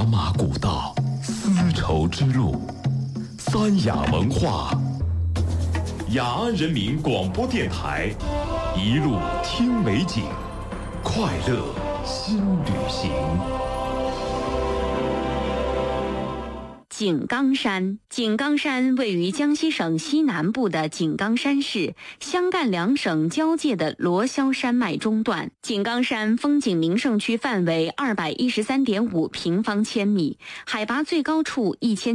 茶马古道，丝绸之路，三雅文化。雅安人民广播电台，一路听美景，快乐新旅行。 井冈山，井冈山位于江西省西南部的井冈山市，湘赣两省交界的罗霄山脉中段。井冈山风景名胜区范围213.5平方千米，海拔最高处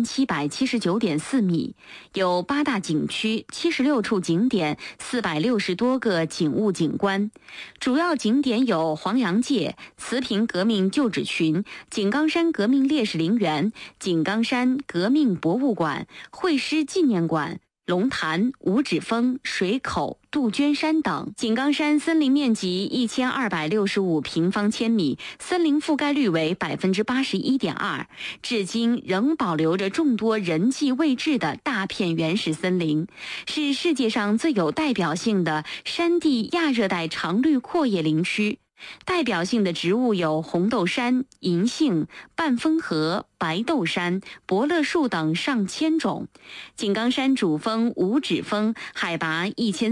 1779.4米，有8大景区、76处景点、460多个景物景观。主要景点有黄杨界、慈平革命旧址群、井冈山革命烈士陵园、井冈山革命博物馆、会师纪念馆、龙潭、五指峰、水口、杜鹃山等。井冈山森林面积1265平方千米，森林覆盖率为81.2%，至今仍保留着众多人迹未至的大片原始森林，是世界上最有代表性的山地亚热带常绿阔叶林区。代表性的植物有红豆杉、银杏、半风荷、白豆杉、伯乐树等上千种。井冈山主峰五指峰海拔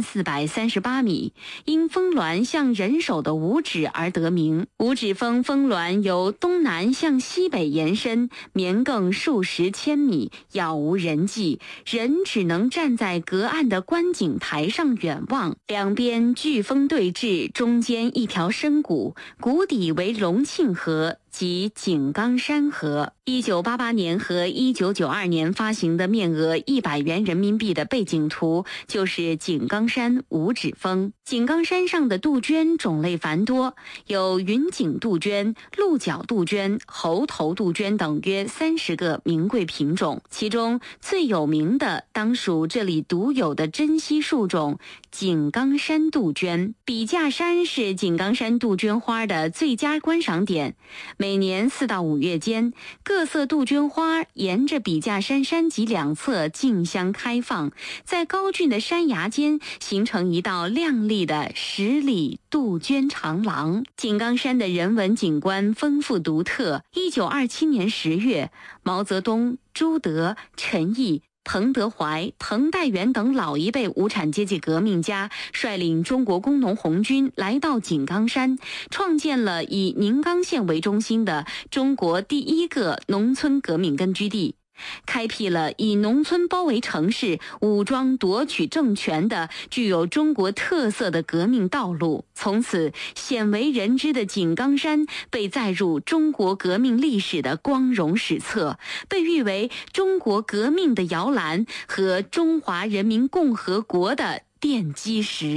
1438米，因峰峦像人手的五指而得名。五指峰峰峦由东南向西北延伸，绵亘数十千米，杳无人迹，人只能站在隔岸的观景台上远望。两边巨峰对峙，中间一条深谷，谷底为龙庆河及井冈山河。1988年和1992年发行的面额100元人民币的背景图就是井冈山五指峰。井冈山上的杜鹃种类繁多，有云锦杜鹃、鹿角杜鹃、猴头杜鹃等约30个名贵品种，其中最有名的当属这里独有的珍稀树种井冈山杜鹃。笔架山是井冈山杜鹃花的最佳观赏点，每年4到5月间，各色杜鹃花沿着笔架山山脊两侧竞相开放，在高峻的山崖间形成一道亮丽的10里杜鹃长廊。井冈山的人文景观丰富独特。1927年10月，毛泽东、朱德、陈毅、彭德怀、彭代元等老一辈无产阶级革命家率领中国工农红军来到井冈山，创建了以宁冈县为中心的中国第一个农村革命根据地，开辟了以农村包围城市、武装夺取政权的具有中国特色的革命道路。从此，鲜为人知的井冈山被载入中国革命历史的光荣史册，被誉为中国革命的摇篮和中华人民共和国的奠基石。